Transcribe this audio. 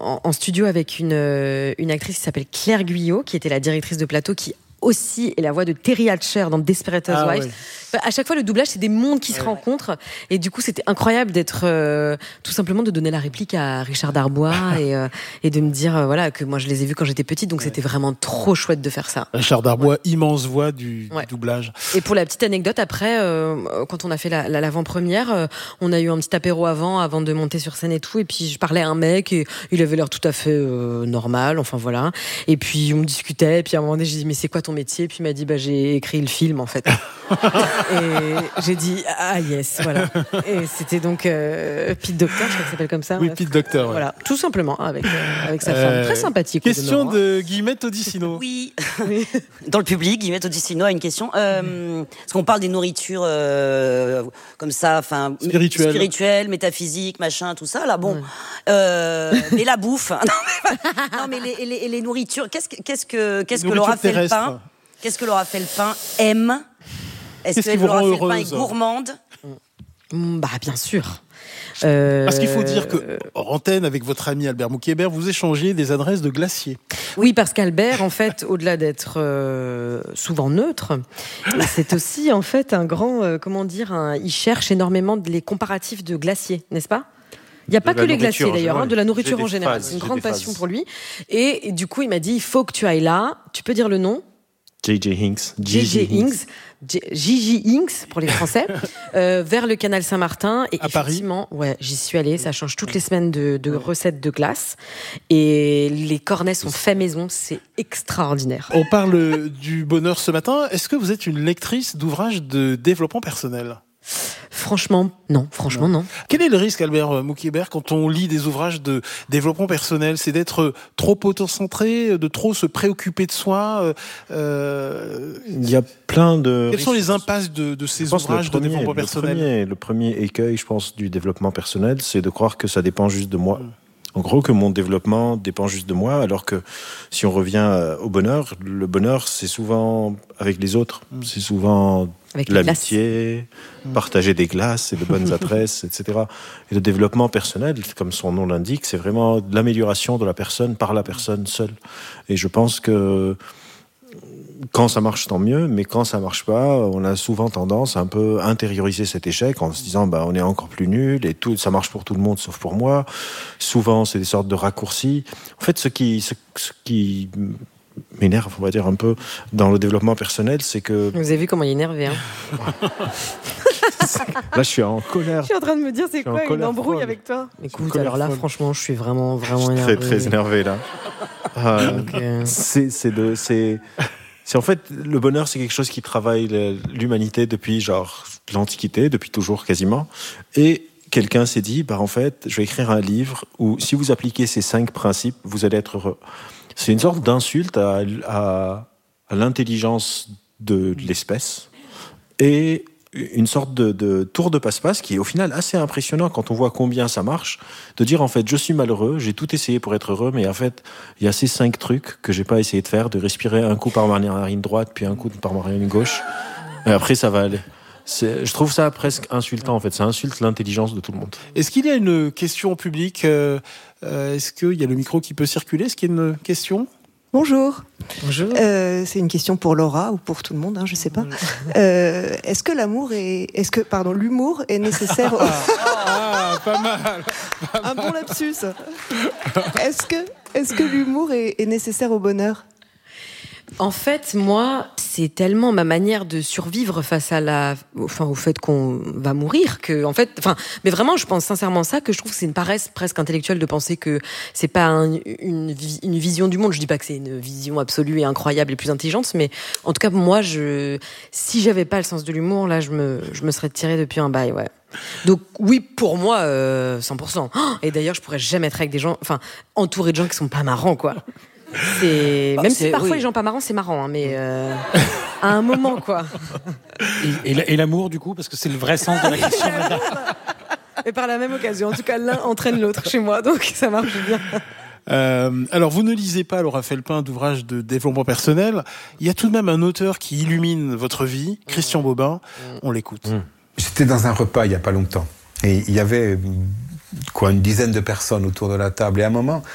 en studio avec une actrice qui s'appelle Claire Guyot, qui était la directrice de plateau, qui aussi est la voix de Terry Hatcher dans Desperate Housewives. Ouais. Enfin, à chaque fois, le doublage, c'est des mondes qui se rencontrent. Et du coup, c'était incroyable d'être tout simplement de donner la réplique à Richard Darbois et de me dire voilà que moi je les ai vus quand j'étais petite, donc c'était vraiment trop chouette de faire ça. Richard Darbois, immense voix du doublage. Et pour la petite anecdote, après, quand on a fait l'avant-première, on a eu un petit apéro avant de monter sur scène et tout. Et puis je parlais à un mec et il avait l'air tout à fait normal. Enfin voilà. Et puis on discutait. Et puis à un moment donné, j'ai dit mais c'est quoi ton métier? Et puis il m'a dit j'ai écrit le film en fait. Et j'ai dit ah yes, voilà. Et c'était donc Pete Docter, je crois que ça s'appelle comme ça. Oui, Pete Docter. Ouais. Voilà, tout simplement avec sa femme, très sympathique. Question de Guillemette Odissino. Oui, dans le public, Guillemette Odissino a une question. Parce qu'on parle des nourritures comme ça, enfin spirituelles, métaphysiques, machin, tout ça. Là, bon, mais la bouffe. Non, mais les nourritures. Qu'est-ce que Laura Felpin? Qu'est-ce que Laura Felpin aime? Est-ce que Laura Felpin est gourmande? Bah bien sûr. Parce qu'il faut dire que hors antenne, avec votre ami Albert Moukébert, vous échangez des adresses de glaciers. Oui, parce qu'Albert, en fait, au-delà d'être souvent neutre, c'est aussi en fait un grand, il cherche énormément les comparatifs de glaciers, n'est-ce pas? Il n'y a pas que les glaciers d'ailleurs, de la nourriture en général. C'est une grande passion pour lui. Et du coup, il m'a dit, il faut que tu ailles là. Tu peux dire le nom? J.J. Hinks. Gigi Hinks pour les Français, vers le canal Saint-Martin. Et à effectivement, ouais, j'y suis allée. Ça change toutes les semaines de recettes de glace. Et les cornets sont faits maison. C'est extraordinaire. On parle du bonheur ce matin. Est-ce que vous êtes une lectrice d'ouvrages de développement personnel? Franchement, non. Quel est le risque, Albert Moukébert, quand on lit des ouvrages de développement personnel? C'est d'être trop autocentré, de trop se préoccuper de soi. Il y a plein de... Quelles sont les impasses de ces ouvrages de développement personnel? Le premier écueil, je pense, du développement personnel, c'est de croire que ça dépend juste de moi. En gros, que mon développement dépend juste de moi, alors que si on revient au bonheur, le bonheur, c'est souvent avec les autres. C'est souvent avec l'amitié, partager des glaces et de bonnes adresses, etc. Et le développement personnel, comme son nom l'indique, c'est vraiment l'amélioration de la personne par la personne seule. Et je pense que quand ça marche, tant mieux, mais quand ça marche pas, on a souvent tendance à un peu intérioriser cet échec en se disant on est encore plus nul et tout, ça marche pour tout le monde sauf pour moi. Souvent, c'est des sortes de raccourcis. En fait, ce qui m'énerve, on va dire un peu, dans le développement personnel, c'est que... Vous avez vu comment il est énervé, hein? Là, je suis en colère. Je suis en train de me dire, c'est quoi une embrouille avec toi? Écoute, alors là, franchement, je suis vraiment énervé. Très énervé, là. C'est en fait, le bonheur, c'est quelque chose qui travaille l'humanité depuis l'Antiquité, depuis toujours quasiment. Et quelqu'un s'est dit, en fait, je vais écrire un livre où si vous appliquez ces 5 principes, vous allez être heureux. C'est une sorte d'insulte à l'intelligence de l'espèce et une sorte de tour de passe-passe qui est au final assez impressionnant quand on voit combien ça marche, de dire en fait je suis malheureux, j'ai tout essayé pour être heureux, mais en fait il y a ces 5 trucs que j'ai pas essayé de faire, de respirer un coup par ma narine droite puis un coup par ma narine gauche et après ça va aller. Je trouve ça presque insultant en fait, ça insulte l'intelligence de tout le monde. Est-ce qu'il y a une question au public? Est-ce qu'il y a le micro qui peut circuler? Est-ce qu'il y a une question? Bonjour. Bonjour. C'est une question pour Laura ou pour tout le monde, je sais pas. Est-ce que l'humour est nécessaire pas mal. Un bon lapsus. Est-ce que l'humour est nécessaire au bonheur? En fait, moi, c'est tellement ma manière de survivre face à au fait qu'on va mourir mais vraiment, je pense sincèrement ça, que je trouve que c'est une paresse presque intellectuelle de penser que c'est pas une vision du monde. Je dis pas que c'est une vision absolue et incroyable et plus intelligente, mais en tout cas, moi, si j'avais pas le sens de l'humour, là, je me serais tirée depuis un bail, ouais. Donc oui, pour moi, 100%. Et d'ailleurs, je pourrais jamais être avec des gens, entouré de gens qui sont pas marrants, quoi. Même si parfois les gens pas marrants, c'est marrant, mais à un moment, quoi. Et l'amour, du coup, parce que c'est le vrai sens de la question. Et par la même occasion, en tout cas, l'un entraîne l'autre chez moi, donc ça marche bien. Alors, vous ne lisez pas, Laura Felpin, d'ouvrages de développement personnel. Il y a tout de même un auteur qui illumine votre vie, Christian Bobin. On l'écoute. J'étais dans un repas il y a pas longtemps, et il y avait une dizaine de personnes autour de la table, et à un moment,